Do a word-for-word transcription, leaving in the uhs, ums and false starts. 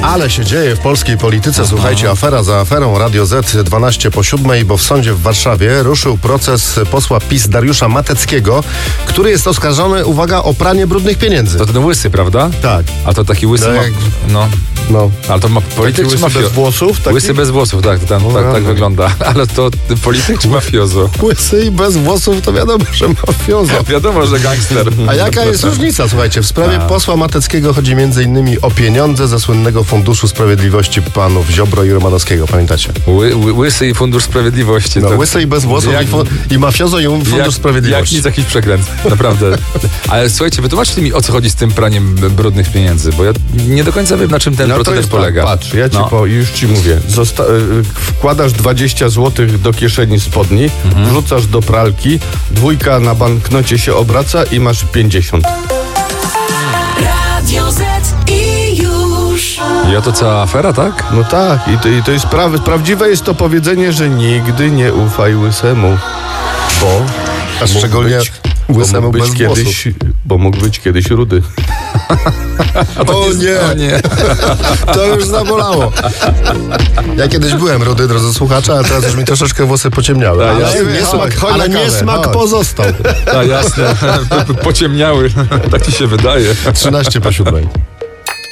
Ale się dzieje w polskiej polityce. Słuchajcie, afera za aferą. Radio Z dwanaście po siódmej, bo w sądzie w Warszawie ruszył proces posła PiS Dariusza Mateckiego, który jest oskarżony, uwaga, o pranie brudnych pieniędzy. To ten łysy, prawda? Tak. A to taki łysy No, ma... jak- No. No. Ale to ma polityk czy Łysy mafio? bez włosów? Taki? Łysy bez włosów, tak, to tam, tak, tak wygląda. Ale to polityk czy mafiozo? Łysy i bez włosów to wiadomo, że mafiozo. Wiadomo, że gangster. A jaka jest różnica? Słuchajcie, w sprawie A. posła Mateckiego chodzi między innymi o pieniądze ze słynnego Funduszu Sprawiedliwości panów Ziobro i Romanowskiego. Pamiętacie? Ły, ły, łysy i Fundusz Sprawiedliwości. No, to... łysy i bez włosów Jak- i, fu- i mafiozo i Fundusz jak, Sprawiedliwości. Jak nic, jakiś przekręt, naprawdę. Ale słuchajcie, wytłumaczcie mi, o co chodzi z tym praniem brudnych pieniędzy, bo ja nie do końca wiem, na czym ten No to proceder jest polega. tak, patrz, ja ci No. po, już ci mówię. Zosta- y, wkładasz dwadzieścia złotych do kieszeni spodni, Mhm. wrzucasz do pralki, dwójka na banknocie się obraca i masz pięćdziesiąt. Radio Z i już. I oto cała afera, tak? No tak, i to, i to jest pra- prawdziwe jest to powiedzenie, że nigdy nie ufaj łysemu, bo A szczególnie być, łysemu bo mógł bez być kiedyś, bo mógł być kiedyś rudy. O nie, O nie. to już zabolało. Ja kiedyś byłem rudy, drodzy słuchacze, a teraz już mi troszeczkę włosy pociemniały. A, Ale, jasne. niesmak, Chodź ale na kawę, niesmak chodź. pozostał. A jasne, pociemniały, tak ci się wydaje. trzynaście po siódmej.